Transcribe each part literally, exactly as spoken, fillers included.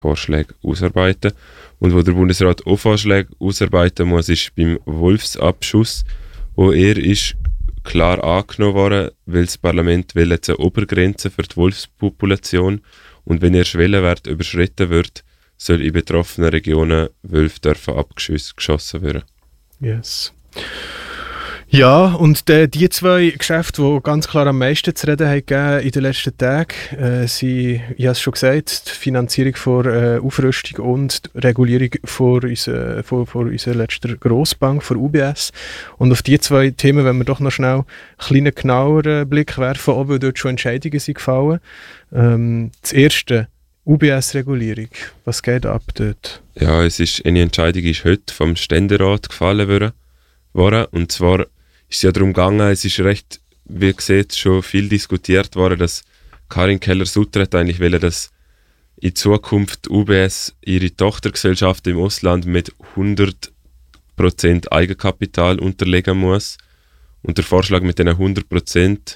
Vorschläge ausarbeiten. Und wo der Bundesrat auch Vorschläge ausarbeiten muss, ist beim Wolfsabschuss, wo er ist klar angenommen worden, weil das Parlament will jetzt eine Obergrenze für die Wolfspopulation und wenn der Schwellenwert überschritten wird, soll in betroffenen Regionen Wölfe dürfen abgeschossen werden. Yes. Ja, und die, die zwei Geschäfte, die ganz klar am meisten zu reden haben in den letzten Tagen, äh, sind, ich habe es schon gesagt, die Finanzierung von äh, Aufrüstung und die Regulierung von unserer, von, von unserer letzten Grossbank, von U B S. Und auf diese zwei Themen wollen wir doch noch schnell einen kleinen, genaueren Blick werfen, auch weil dort schon Entscheidungen sind gefallen. Ähm, das erste, U B S-Regulierung. Was geht ab dort? Ja, es ist, eine Entscheidung ist heute vom Ständerat gefallen worden. Und zwar ist es ja darum gegangen, es ist recht, wie gesagt, schon viel diskutiert worden, dass Karin Keller-Sutter hat eigentlich wollen, dass in Zukunft U B S ihre Tochtergesellschaft im Ausland mit hundert Prozent Eigenkapital unterlegen muss. Und der Vorschlag mit diesen hundert Prozent,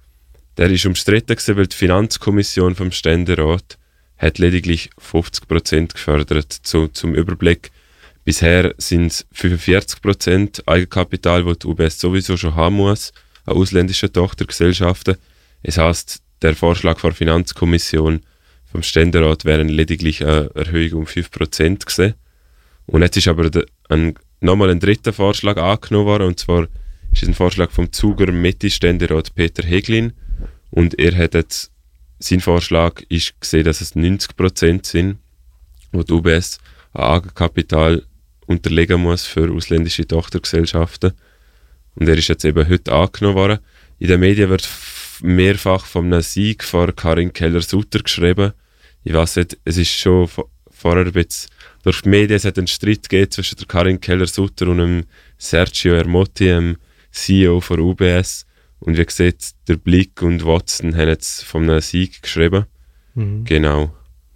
der ist umstritten gewesen, weil die Finanzkommission vom Ständerat hat lediglich fünfzig Prozent gefördert. Zu, zum Überblick, bisher sind es fünfundvierzig Prozent Eigenkapital, das die U B S sowieso schon haben muss, an ausländischen Tochtergesellschaften. Es heisst, der Vorschlag der Finanzkommission vom Ständerat wäre lediglich eine Erhöhung um fünf Prozent gewesen. Und jetzt ist aber de, ein, nochmal ein dritter Vorschlag angenommen worden, und zwar ist es ein Vorschlag vom Zuger Mitte-Ständerat Peter Heglin. Und er hat jetzt, sein Vorschlag ist gesehen, dass es neunzig Prozent sind, wo die U B S ein Eigenkapital unterlegen muss für ausländische Tochtergesellschaften. Und er ist jetzt eben heute angenommen worden. In den Medien wird f- mehrfach von einem Sieg von Karin Keller-Sutter geschrieben. Ich weiss nicht, es ist schon v- vorher ein bisschen durch die Medien, es hat einen Streit gegeben zwischen der Karin Keller-Sutter und dem Sergio Ermotti, dem C E O von U B S. Und wie gesagt, der Blick und Watson haben jetzt von einem Sieg geschrieben. Mhm. Genau.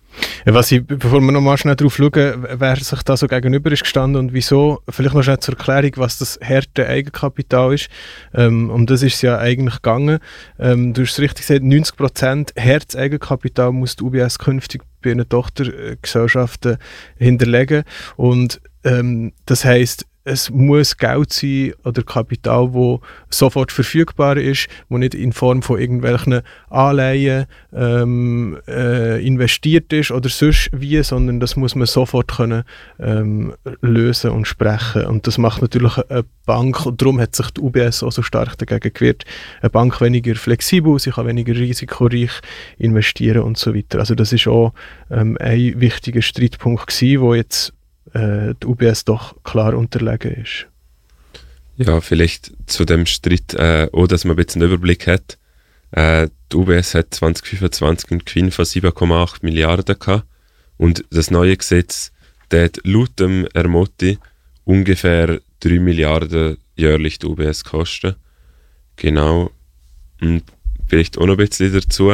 Was ich, bevor wir noch mal schnell drauf schauen, wer sich da so gegenüber ist gestanden und wieso, vielleicht noch schnell zur Erklärung, was das harte Eigenkapital ist. Ähm, um das ist es ja eigentlich gegangen. Ähm, du hast es richtig gesagt, neunzig Prozent hartes Eigenkapital muss die U B S künftig bei ihren Tochtergesellschaften hinterlegen. Und ähm, das heisst, es muss Geld sein oder Kapital, das sofort verfügbar ist, das nicht in Form von irgendwelchen Anleihen ähm, äh, investiert ist oder sonst wie, sondern das muss man sofort können, ähm, lösen und sprechen. Und das macht natürlich eine Bank, und darum hat sich die U B S auch so stark dagegen gewehrt, eine Bank weniger flexibel, sie kann weniger risikoreich investieren und so weiter. Also das ist auch ähm, ein wichtiger Streitpunkt gewesen, wo jetzt die U B S doch klar unterlegen ist. Ja, vielleicht zu dem Streit, äh, auch, dass man ein bisschen einen Überblick hat. Äh, die U B S hat zwanzig fünfundzwanzig einen Gewinn von sieben Komma acht Milliarden gehabt und das neue Gesetz, das hat laut dem Ermotti ungefähr drei Milliarden jährlich die U B S kosten. Genau. Und vielleicht auch noch ein bisschen dazu.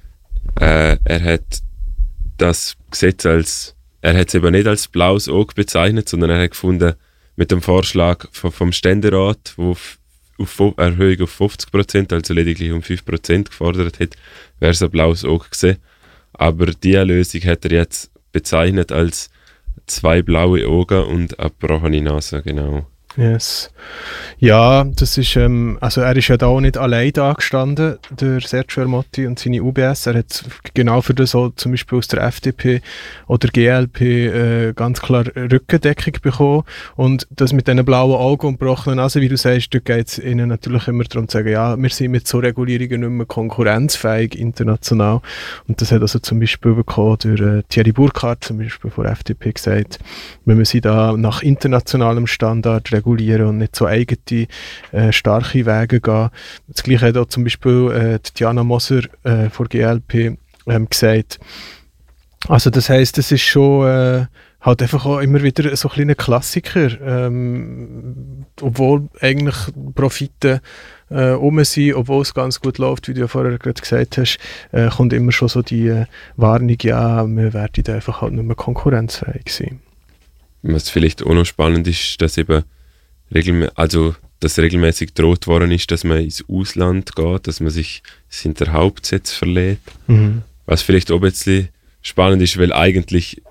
Äh, er hat das Gesetz als Er hat es eben nicht als blaues Auge bezeichnet, sondern er hat gefunden, mit dem Vorschlag vom, vom Ständerat, der auf, auf Erhöhung auf fünfzig Prozent, also lediglich um fünf Prozent gefordert hat, wäre es ein blaues Auge gewesen. Aber diese Lösung hat er jetzt bezeichnet als zwei blaue Augen und eine gebrochene Nase, genau. Yes. Ja, das ist, ähm, also er ist ja da auch nicht allein da gestanden, der Sergio Ermotti und seine U B S. Er hat genau für das auch zum Beispiel aus der F D P oder G L P äh, ganz klar Rückendeckung bekommen. Und das mit diesen blauen Augen und gebrochenen Nase, wie du sagst, da geht es ihnen natürlich immer darum zu sagen, ja, wir sind mit so Regulierungen nicht mehr konkurrenzfähig international. Und das hat also zum Beispiel bekommen durch äh, Thierry Burkhardt, zum Beispiel von der F D P, gesagt, wir müssen da nach internationalem Standard regulieren und nicht so eigene, äh, starke Wege gehen. Das Gleiche hat auch zum Beispiel äh, Diana Moser äh, von G L P ähm, gesagt. Also das heisst, es ist schon äh, halt einfach auch immer wieder so ein kleiner Klassiker. Ähm, obwohl eigentlich Profite äh, rum sind, obwohl es ganz gut läuft, wie du ja vorher gerade gesagt hast, äh, kommt immer schon so die äh, Warnung, ja, wir werden einfach halt nicht mehr konkurrenzfähig sein. Was vielleicht auch noch spannend ist, dass eben Regelmä- also, dass regelmäßig gedroht worden ist, dass man ins Ausland geht, dass man sich hinter Hauptsitz verlädt. Mhm. Was vielleicht auch ein bisschen spannend ist, weil eigentlich